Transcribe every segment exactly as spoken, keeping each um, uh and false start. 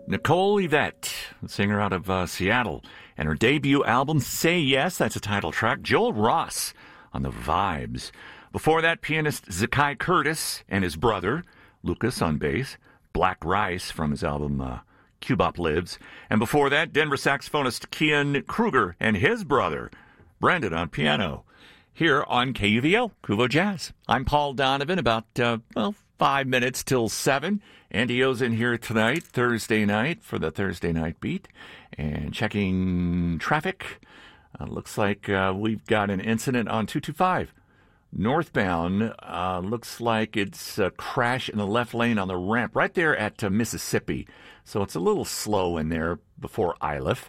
Nicole Yvette, the singer out of uh, Seattle, and her debut album, Say Yes, that's a title track. Joel Ross on the vibes. Before that, pianist Zakai Curtis and his brother, Lucas on bass. Black Rice from his album uh, Cubop Lives. And before that, Denver saxophonist Kian Kruger and his brother, Brendan, on piano. Here on K U V O, Kuvo Jazz. I'm Paul Donovan, about, uh, well, five minutes till seven. Andy O's in here tonight, Thursday night, for the Thursday night beat. And checking traffic. Uh, looks like uh, we've got an incident on two two five. Northbound, uh, looks like it's a crash in the left lane on the ramp right there at uh, Mississippi. So it's a little slow in there before Iliff.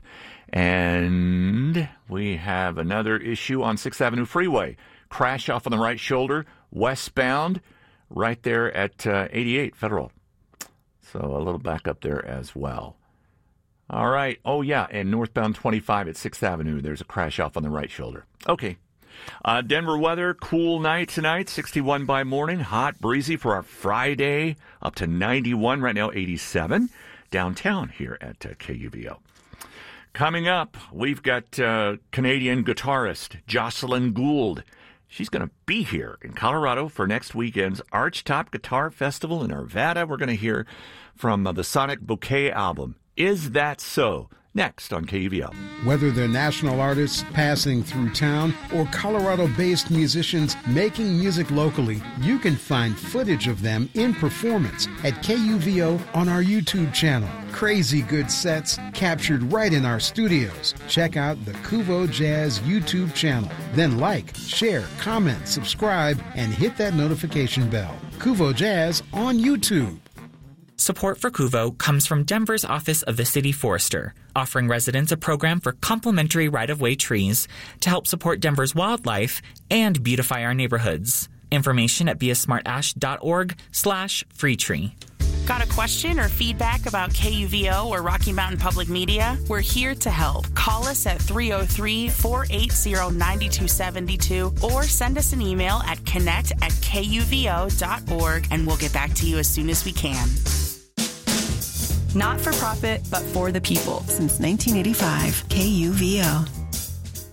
And we have another issue on sixth Avenue Freeway. Crash off on the right shoulder, westbound, right there at uh, eighty-eight Federal. So a little back up there as well. All right. Oh, yeah, and northbound twenty-five at sixth Avenue, there's a crash off on the right shoulder. Okay. Uh, Denver weather, cool night tonight, sixty-one by morning, hot, breezy for our Friday, up to ninety-one, right now eighty-seven, downtown here at uh, K U V O. Coming up, we've got uh, Canadian guitarist Jocelyn Gould. She's going to be here in Colorado for next weekend's Archtop Guitar Festival in Arvada. We're going to hear from uh, the Sonic Bouquet album, Is That So? Next on K U V O. Whether they're national artists passing through town or Colorado-based musicians making music locally, you can find footage of them in performance at K U V O on our YouTube channel. Crazy good sets captured right in our studios. Check out the Kuvo Jazz YouTube channel. Then like, share, comment, subscribe, and hit that notification bell. Kuvo Jazz on YouTube. Support for Kuvo comes from Denver's Office of the City Forester, offering residents a program for complimentary right-of-way trees to help support Denver's wildlife and beautify our neighborhoods. Information at beasmartash.org slash free tree. Got a question or feedback about K U V O or Rocky Mountain Public Media? We're here to help. Call us at three oh three, four eight zero, nine two seven two or send us an email at connect at kuvo dot org and we'll get back to you as soon as we can. Not for profit, but for the people. Since nineteen eighty-five, K U V O.